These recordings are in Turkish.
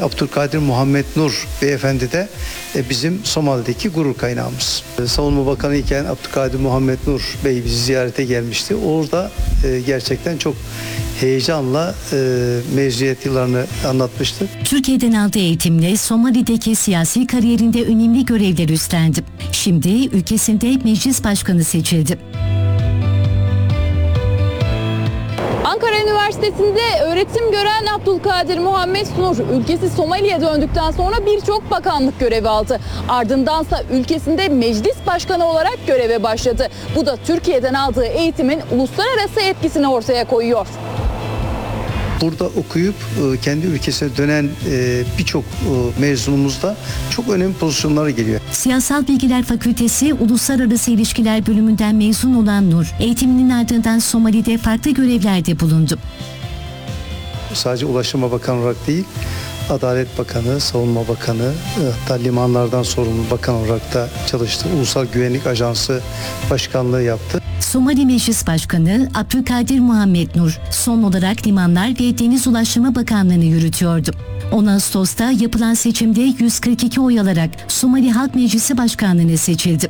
Abdülkadir Muhammed Nur Beyefendi de bizim Somali'deki gurur kaynağımız. Savunma Bakanı iken Abdülkadir Muhammed Nur Bey bizi ziyarete gelmişti. Orada gerçekten çok heyecanla mezuniyet yıllarını anlatmıştı. Türkiye'den aldığı eğitimle Somali'deki siyasi kariyerinde önemli görevler üstlendi. Şimdi ülkesinde meclis başkanı seçildi. Ankara Üniversitesi'nde öğretim gören Abdülkadir Muhammed Nur, ülkesi Somali'ye döndükten sonra birçok bakanlık görevi aldı. Ardındansa ülkesinde meclis başkanı olarak göreve başladı. Bu da Türkiye'den aldığı eğitimin uluslararası etkisini ortaya koyuyor. Burada okuyup kendi ülkesine dönen birçok mezunumuzda çok önemli pozisyonlara geliyor. Siyasal Bilgiler Fakültesi Uluslararası İlişkiler bölümünden mezun olan Nur, eğitiminin ardından Somali'de farklı görevlerde bulundu. Sadece Ulaştırma Bakanı olarak değil, Adalet Bakanı, Savunma Bakanı, hatta limanlardan sorumlu bakan olarak da çalıştı. Ulusal Güvenlik Ajansı Başkanlığı yaptı. Somali Meclis Başkanı Abdülkadir Muhammed Nur, son olarak Limanlar ve Deniz Ulaştırma Bakanlığı'nı yürütüyordu. 10 Ağustos'ta yapılan seçimde 142 oy alarak Somali Halk Meclisi Başkanlığı'na seçildi.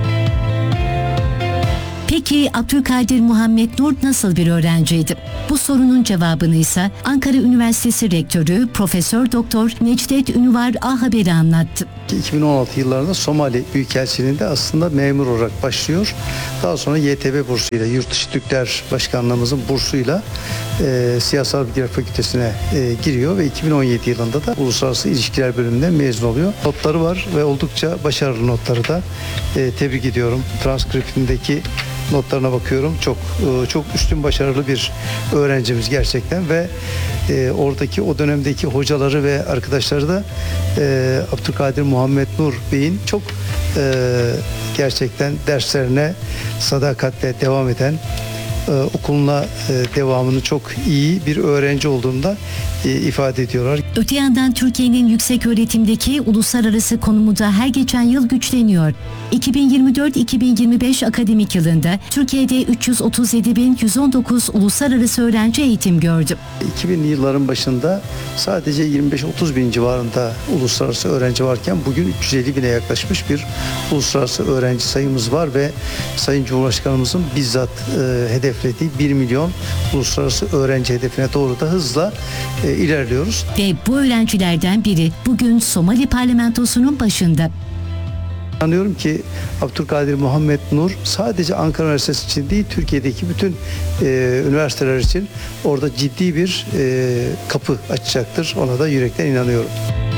Peki Abdülkadir Muhammed Nur nasıl bir öğrenciydi? Bu sorunun cevabını ise Ankara Üniversitesi Rektörü Profesör Doktor Necdet Ünüvar A Haber'e anlattı. 2016 yıllarında Somali Büyükelçiliği'nde aslında memur olarak başlıyor. Daha sonra YTB bursuyla, Yurtdışı Türkler Başkanlığımızın bursuyla Siyasal Bilgiler Fakültesine giriyor ve 2017 yılında da Uluslararası İlişkiler bölümünden mezun oluyor. Notları var ve oldukça başarılı notları da tebrik ediyorum. Transkriptindeki notlarına bakıyorum. Çok üstün başarılı bir öğrencimiz gerçekten ve oradaki o dönemdeki hocaları ve arkadaşları da Abdülkadir Muhammed Nur Bey'in çok gerçekten derslerine sadakatle devam eden, okuluna devamını çok iyi bir öğrenci olduğunda ifade ediyorlar. Öte yandan Türkiye'nin yüksek öğretimdeki uluslararası konumu da her geçen yıl güçleniyor. 2024-2025 akademik yılında Türkiye'de 337.119 uluslararası öğrenci eğitim gördü. 2000'li yılların başında sadece 25-30 bin civarında uluslararası öğrenci varken bugün 350 bine yaklaşmış bir uluslararası öğrenci sayımız var ve Sayın Cumhurbaşkanımızın bizzat hedeflediği 1 milyon uluslararası öğrenci hedefine doğru da hızla ilerliyoruz. Ve bu öğrencilerden biri bugün Somali parlamentosunun başında. Anlıyorum ki Abdülkadir Muhammed Nur sadece Ankara Üniversitesi için değil, Türkiye'deki bütün üniversiteler için orada ciddi bir kapı açacaktır. Ona da yürekten inanıyorum.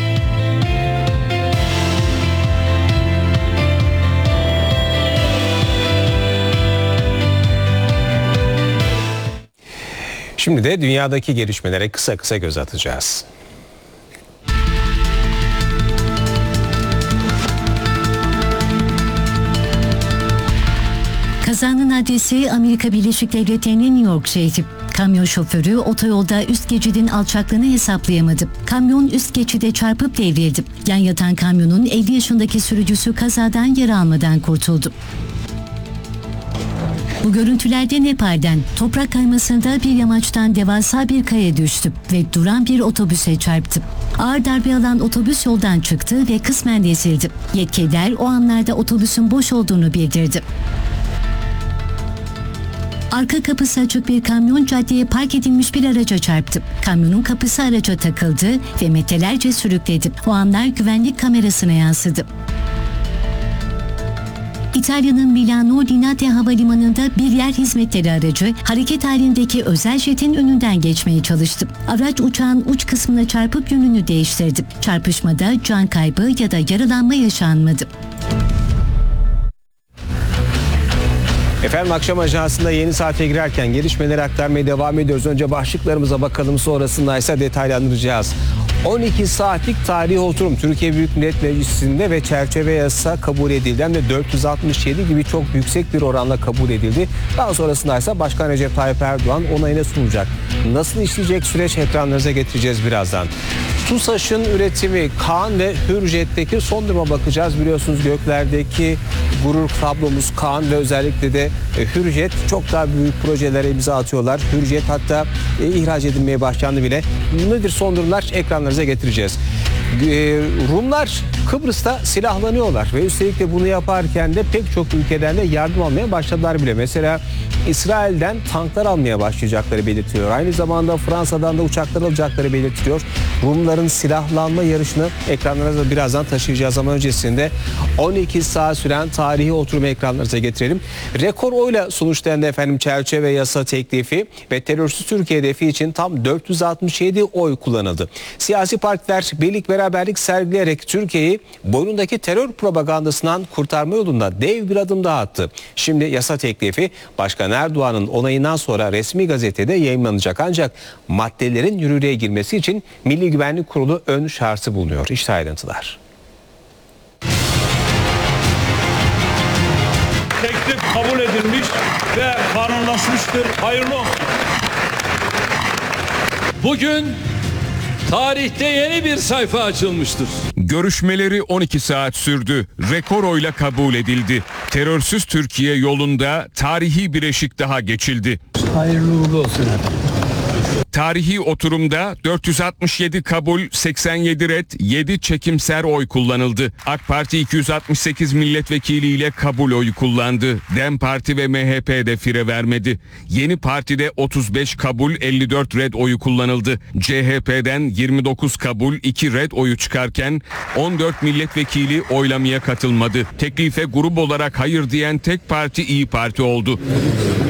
Şimdi de dünyadaki gelişmelere kısa kısa göz atacağız. Kazanın adresi Amerika Birleşik Devletleri'nin New York şehri. Kamyon şoförü otoyolda üst geçidin alçaklığını hesaplayamadı. Kamyon üst geçide çarpıp devrildi. Yan yatan kamyonun 50 yaşındaki sürücüsü kazadan yara almadan kurtuldu. Bu görüntülerde Nepal'den toprak kaymasında bir yamaçtan devasa bir kaya düştü ve duran bir otobüse çarptı. Ağır darbe alan otobüs yoldan çıktı ve kısmen ezildi. Yetkililer o anlarda otobüsün boş olduğunu bildirdi. Arka kapısı açık bir kamyon caddeye park edilmiş bir araca çarptı. Kamyonun kapısı araca takıldı ve metrelerce sürükledi. O anlar güvenlik kamerasına yansıdı. İtalya'nın Milano Linate Havalimanı'nda bir yer hizmetleri aracı hareket halindeki özel jetin önünden geçmeye çalıştı. Araç uçağın uç kısmına çarpıp yönünü değiştirdi. Çarpışmada can kaybı ya da yaralanma yaşanmadı. Efendim akşam ajansında yeni saate girerken gelişmeleri aktarmaya devam ediyoruz. Önce başlıklarımıza bakalım, sonrasında ise detaylandıracağız. 12 saatlik tarihi oturum Türkiye Büyük Millet Meclisi'nde ve çerçeve yasa kabul edildi. Hem de 467 gibi çok yüksek bir oranla kabul edildi. Daha sonrasında ise Başkan Recep Tayyip Erdoğan onayına sunacak. Nasıl işleyecek süreç ekranlarınıza getireceğiz birazdan. TUSAŞ'ın üretimi Kaan ve Hürjet'teki son duruma bakacağız. Biliyorsunuz göklerdeki gurur tablomuz Kaan ve özellikle de Hürjet çok daha büyük projelere imza atıyorlar. Hürjet hatta ihraç edilmeye başlandı bile. Nedir son durumlar? Ekranlarınıza getireceğiz. Rumlar Kıbrıs'ta silahlanıyorlar ve üstelik de bunu yaparken de pek çok ülkeden de yardım almaya başladılar bile. Mesela İsrail'den tanklar almaya başlayacakları belirtiliyor. Aynı zamanda Fransa'dan da uçaklar alacakları belirtiliyor. Rumların silahlanma yarışını ekranlarınıza birazdan taşıyacağız ama öncesinde 12 saat süren tarihi oturumu ekranlarınıza getirelim. Rekor oyla sonuçlandı efendim çerçeve yasa teklifi ve terörsüz Türkiye hedefi için tam 467 oy kullanıldı. Siyasi partiler birlik beraberlik sergileyerek Türkiye'yi boynundaki terör propagandasından kurtarma yolunda dev bir adım daha attı. Şimdi yasa teklifi Başkan Erdoğan'ın onayından sonra resmi gazetede yayımlanacak ancak maddelerin yürürlüğe girmesi için Milli Güvenlik Kurulu ön şartı bulunuyor. İşte ayrıntılar. Teklif kabul edilmiş ve kanunlaşmıştır. Hayırlı olsun. Bugün tarihte yeni bir sayfa açılmıştır. Görüşmeleri 12 saat sürdü. Rekor oyla kabul edildi. Terörsüz Türkiye yolunda tarihi bir eşik daha geçildi. Hayırlı uğurlu olsun efendim. Tarihi oturumda 467 kabul, 87 red, 7 çekimser oy kullanıldı. AK Parti 268 milletvekiliyle kabul oyu kullandı. DEM Parti ve MHP de fire vermedi. Yeni Parti'de 35 kabul, 54 red oyu kullanıldı. CHP'den 29 kabul, 2 red oyu çıkarken 14 milletvekili oylamaya katılmadı. Teklife grup olarak hayır diyen tek parti İYİ Parti oldu.